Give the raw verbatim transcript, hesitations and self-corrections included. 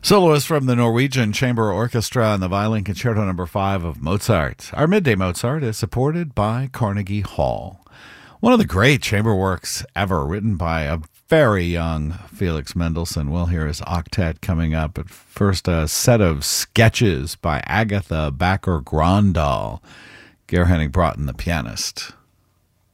Soloist from the Norwegian Chamber Orchestra and the Violin Concerto Number five of Mozart. Our Midday Mozart is supported by Carnegie Hall. One of the great chamber works ever, written by a very young Felix Mendelssohn. We'll hear his octet coming up. But first, a set of sketches by Agatha Backer-Grøndahl, Geir Henning Broughton, the pianist.